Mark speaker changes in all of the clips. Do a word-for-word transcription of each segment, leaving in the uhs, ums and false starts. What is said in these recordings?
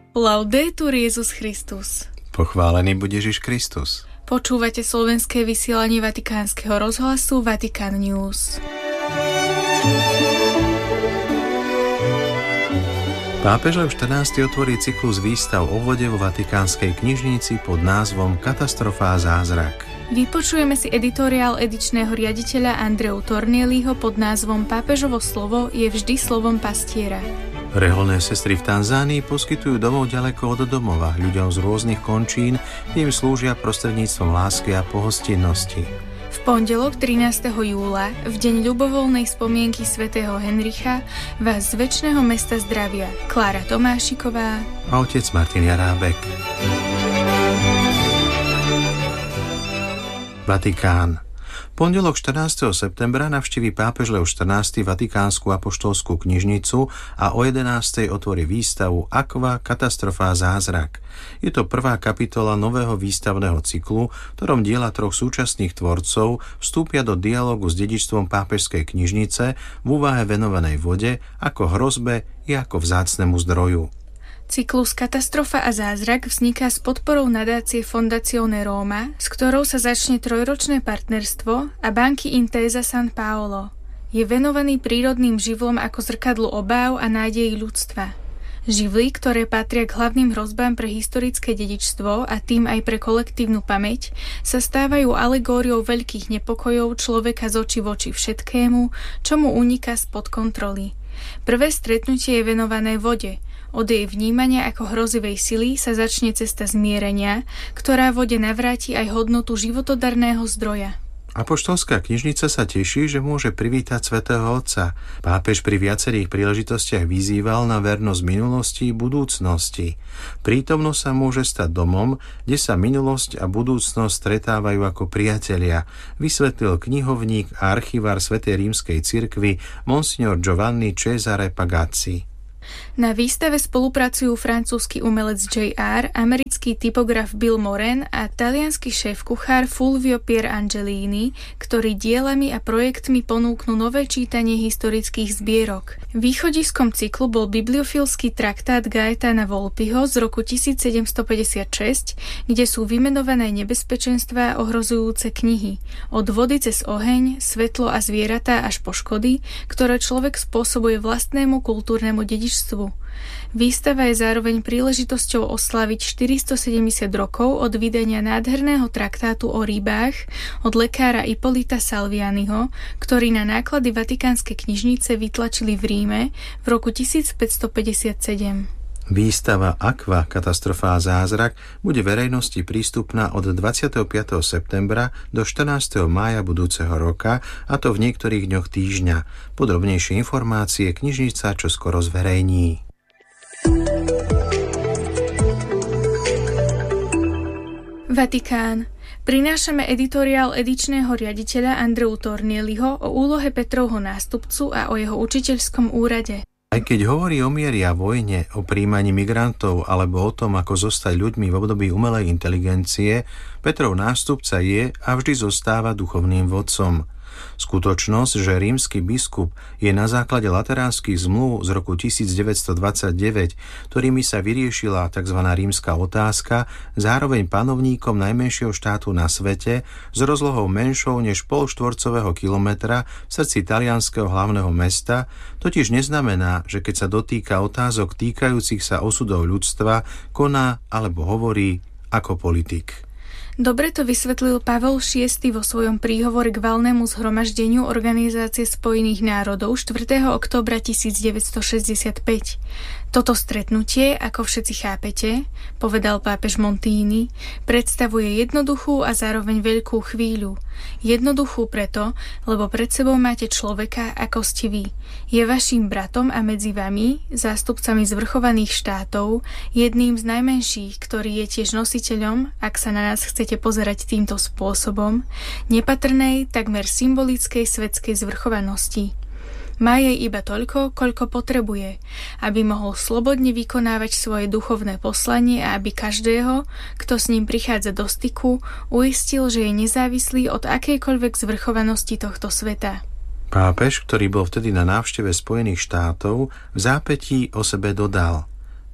Speaker 1: Laudetur Jesus Christus.
Speaker 2: Pochválený buď Ježiš Kristus.
Speaker 1: Počúvate slovenské vysielanie Vatikánskeho rozhlasu Vatican News.
Speaker 2: Pápež Lev štrnásty otvorí cyklus výstav o vode vo Vatikánskej knižnici pod názvom Katastrofa a zázrak.
Speaker 1: Vypočujeme si editoriál edičného riaditeľa Andreu Tornieliho pod názvom Pápežovo slovo je vždy slovom pastiera.
Speaker 2: Reholné sestry v Tanzánii poskytujú domov ďaleko od domova ľuďom z rôznych končín, im slúžia prostredníctvom lásky a pohostinnosti.
Speaker 1: V pondelok trinásteho júla, v deň ľubovoľnej spomienky svätého Henricha, vás z večného mesta zdravia Klára Tomášiková
Speaker 2: a otec Martin Jarábek. Vatikán. Pondelok štrnásteho septembra navštíví pápež Lev štrnásty Vatikánsku apoštolskú knižnicu a o jedenástej otvorí výstavu Aqua, katastrofa a zázrak. Je to prvá kapitola nového výstavného cyklu, v ktorom diela troch súčasných tvorcov vstúpia do dialógu s dedičstvom pápežskej knižnice v úvahe venovanej vode ako hrozbe i ako vzácnemu zdroju.
Speaker 1: Cyklus Katastrofa a zázrak vzniká s podporou nadácie Fondazione Roma, s ktorou sa začne trojročné partnerstvo a banky Intesa San Paolo. Je venovaný prírodným živlom ako zrkadlo obáv a nádejí ľudstva. Živly, ktoré patria k hlavným hrozbám pre historické dedičstvo a tým aj pre kolektívnu pamäť, sa stávajú alegóriou veľkých nepokojov človeka z očí voči všetkému, čo mu uniká spod kontroly. Prvé stretnutie je venované vode. Od jej vnímania ako hrozivej sily sa začne cesta zmierenia, ktorá vode navráti aj hodnotu životodarného zdroja.
Speaker 2: Apoštolská knižnica sa teší, že môže privítať svätého Otca. Pápež pri viacerých príležitostiach vyzýval na vernosť minulosti i budúcnosti. Prítomnosť sa môže stať domom, kde sa minulosť a budúcnosť stretávajú ako priatelia, vysvetlil knihovník a archivár Svätej rímskej cirkvi Monsignor Giovanni Cesare Pagazzi.
Speaker 1: Na výstave spolupracujú francúzsky umelec J R, americký typograf Bill Moran a taliansky šéf-kuchár Fulvio Pierangellini, ktorí dielami a projektmi ponúknú nové čítanie historických zbierok. Východiskom cyklu bol bibliofilský traktát Gaetana Volpiho z roku tisícsedemstopäťdesiatšesť, kde sú vymenované nebezpečenstvá ohrozujúce knihy, od vody cez oheň, svetlo a zvieratá až po škody, ktoré človek spôsobuje vlastnému kultúrnemu dedičstvu. Výstava je zároveň príležitosťou oslaviť štyristosedemdesiat rokov od vydania nádherného traktátu o rybách od lekára Ippolita Salvianiho, ktorý na náklady Vatikánskej knižnice vytlačili v Ríme v roku tisícpäťstopäťdesiatsedem.
Speaker 2: Výstava Aqua, katastrofa a zázrak bude verejnosti prístupná od dvadsiateho piateho septembra do štrnásteho mája budúceho roka, a to v niektorých dňoch týždňa. Podrobnejšie informácie knižnica čoskoro zverejní.
Speaker 1: Vatikán. Prinášame editoriál edičného riaditeľa Andreu Tornieliho o úlohe Petrovho nástupcu a o jeho učiteľskom úrade.
Speaker 2: Aj keď hovorí o mieri a vojne, o príjmaní migrantov alebo o tom, ako zostať ľuďmi v období umelej inteligencie, Petrov nástupca je a vždy zostáva duchovným vodcom. Skutočnosť, že rímsky biskup je na základe lateránskych zmluv z roku tisícdeväťstodvadsaťdeväť, ktorými sa vyriešila tzv. Rímska otázka, zároveň panovníkom najmenšieho štátu na svete s rozlohou menšou než pol štvorcového kilometra v srdci talianskeho hlavného mesta, totiž neznamená, že keď sa dotýka otázok týkajúcich sa osudov ľudstva, koná alebo hovorí ako politik.
Speaker 1: Dobre to vysvetlil Pavol šiesty vo svojom príhovore k valnému zhromaždeniu Organizácie spojených národov štvrtého októbra tisícdeväťstošesťdesiatpäť. Toto stretnutie, ako všetci chápete, povedal pápež Montini, predstavuje jednoduchú a zároveň veľkú chvíľu. Jednoduchú preto, lebo pred sebou máte človeka, ako ste vy. Je vaším bratom a medzi vami, zástupcami zvrchovaných štátov, jedným z najmenších, ktorý je tiež nositeľom, ak sa na nás chcete pozerať týmto spôsobom, nepatrnej, takmer symbolickej svetskej zvrchovanosti. Má jej iba toľko, koľko potrebuje, aby mohol slobodne vykonávať svoje duchovné poslanie a aby každého, kto s ním prichádza do styku, uistil, že je nezávislý od akejkoľvek zvrchovanosti tohto sveta.
Speaker 2: Pápež, ktorý bol vtedy na návšteve Spojených štátov, v zápätí o sebe dodal: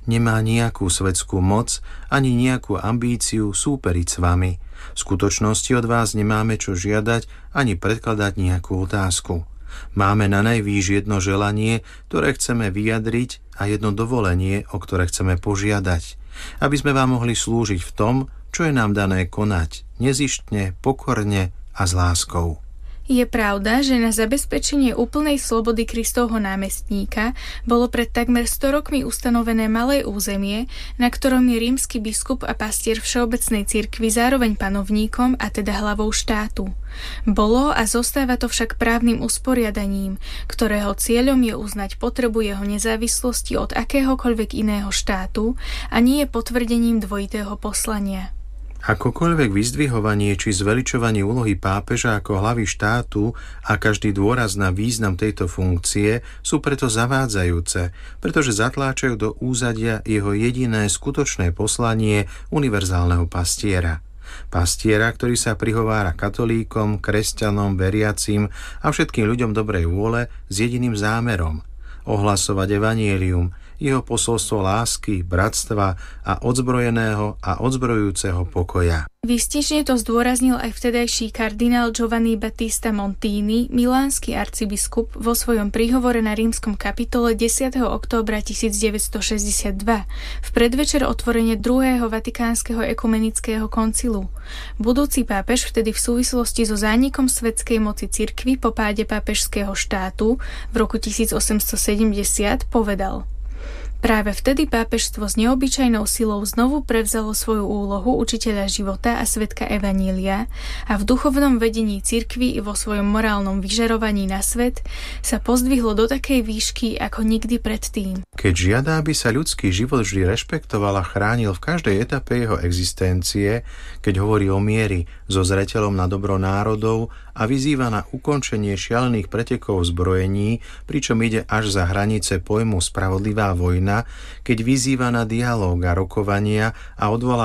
Speaker 2: nemá nejakú svetskú moc ani nejakú ambíciu súperiť s vami. V skutočnosti od vás nemáme čo žiadať ani predkladať nejakú otázku. Máme na najvýš jedno želanie, ktoré chceme vyjadriť a jedno dovolenie, o ktoré chceme požiadať, aby sme vám mohli slúžiť v tom, čo je nám dané konať, nezištne, pokorne a s láskou.
Speaker 1: Je pravda, že na zabezpečenie úplnej slobody Kristovho námestníka bolo pred takmer sto rokmi ustanovené malé územie, na ktorom je rímsky biskup a pastier Všeobecnej cirkvi zároveň panovníkom a teda hlavou štátu. Bolo a zostáva to však právnym usporiadaním, ktorého cieľom je uznať potrebu jeho nezávislosti od akéhokoľvek iného štátu a nie je potvrdením dvojitého poslania.
Speaker 2: Akokoľvek vyzdvihovanie či zveličovanie úlohy pápeža ako hlavy štátu a každý dôraz na význam tejto funkcie sú preto zavádzajúce, pretože zatláčajú do úzadia jeho jediné skutočné poslanie univerzálneho pastiera. Pastiera, ktorý sa prihovára katolíkom, kresťanom, veriacim a všetkým ľuďom dobrej vôle s jediným zámerom – ohlasovať evanjelium, jeho posolstvo lásky, bratstva a odzbrojeného a odzbrojujúceho pokoja.
Speaker 1: Výstižne to zdôraznil aj vtedajší kardinál Giovanni Battista Montini, milánsky arcibiskup, vo svojom príhovore na rímskom kapitole desiateho októbra tisícdeväťstošesťdesiatdva v predvečer otvorenia druhého vatikánskeho ekumenického koncilu. Budúci pápež vtedy v súvislosti so zánikom svetskej moci cirkvi po páde pápežského štátu v roku tisícosemstosedemdesiat povedal: Práve vtedy pápežstvo s neobyčajnou silou znovu prevzalo svoju úlohu učiteľa života a svedka evanília a v duchovnom vedení cirkvi i vo svojom morálnom vyžarovaní na svet sa pozdvihlo do takej výšky ako nikdy predtým.
Speaker 2: Keď žiada, aby sa ľudský život vždy rešpektoval a chránil v každej etape jeho existencie, keď hovorí o mieri so zreteľom na dobro národov a vyzýva na ukončenie šialených pretekov zbrojení, pričom ide až za hranice pojmu spravodlivá vojna, keď vyzýva na dialóg a rokovania a odvolá